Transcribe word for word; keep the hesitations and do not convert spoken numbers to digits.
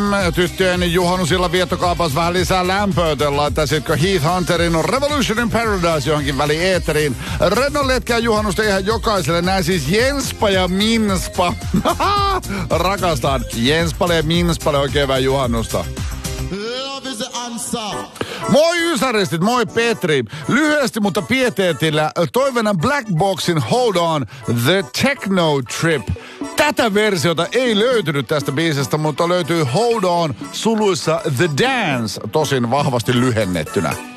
tyttöjen juhannusilla viettokaapassa vähän lisää lämpöä. Laittaisitko Heath Hunterin Revolution in Paradise johonkin väliin eetteriin? Rennon letkää juhannusta ihan jokaiselle. Näin siis Jenspa ja Minspa. Rakastan Jenspalle ja Minspalle oikein hyvää juhannusta. Moi Ysäristit, moi Petri. Lyhyesti, mutta pieteetillä toivena Black Boxin Hold On, The Techno Trip. Tätä versiota ei löytynyt tästä biisestä, mutta löytyy Hold On suluissa The Dance, tosin vahvasti lyhennettynä.